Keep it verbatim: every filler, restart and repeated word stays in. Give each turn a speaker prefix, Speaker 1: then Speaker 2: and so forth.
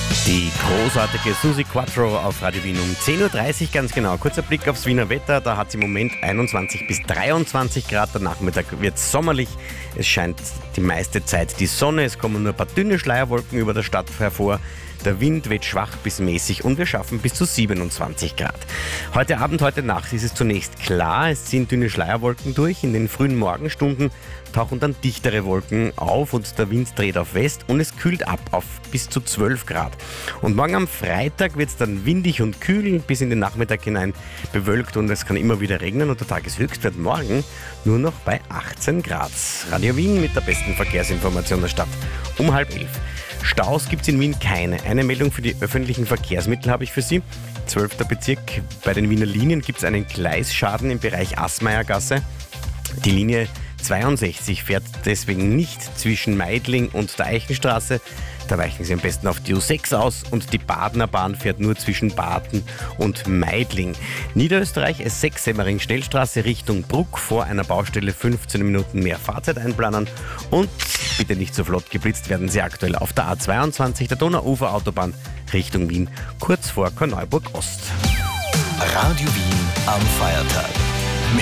Speaker 1: Die großartige Susi Quattro auf Radio Wien um zehn Uhr dreißig ganz genau. Kurzer Blick aufs Wiener Wetter, da hat es im Moment einundzwanzig bis dreiundzwanzig Grad. Der Nachmittag wird sommerlich. Es scheint die meiste Zeit die Sonne, es kommen nur ein paar dünne Schleierwolken über der Stadt hervor. Der Wind weht schwach bis mäßig und wir schaffen bis zu siebenundzwanzig Grad. Heute Abend, heute Nacht ist es zunächst klar, es ziehen dünne Schleierwolken durch. In den frühen Morgenstunden tauchen dann dichtere Wolken auf und der Wind dreht auf West und es kühlt ab auf bis zu zwölf Grad. Und morgen am Freitag wird es dann windig und kühl, bis in den Nachmittag hinein bewölkt und es kann immer wieder regnen und der Tageshöchstwert morgen nur noch bei achtzehn Grad. Radio Wien mit der besten Verkehrsinformation der Stadt um halb elf. Staus gibt es in Wien keine. Eine Meldung für die öffentlichen Verkehrsmittel habe ich für Sie. zwölfter Bezirk, bei den Wiener Linien gibt es einen Gleisschaden im Bereich Assmayergasse. Die Linie zweiundsechzig fährt deswegen nicht zwischen Meidling und der Eichenstraße. Da weichen Sie am besten auf die U sechs aus und die Badener Bahn fährt nur zwischen Baden und Meidling. Niederösterreich S sechs Semmering Schnellstraße Richtung Bruck vor einer Baustelle fünfzehn Minuten mehr Fahrzeit einplanen und bitte nicht so flott geblitzt werden Sie aktuell auf der A zweiundzwanzig der Donauuferautobahn Richtung Wien kurz vor Korneuburg Ost.
Speaker 2: Radio Wien am Feiertag.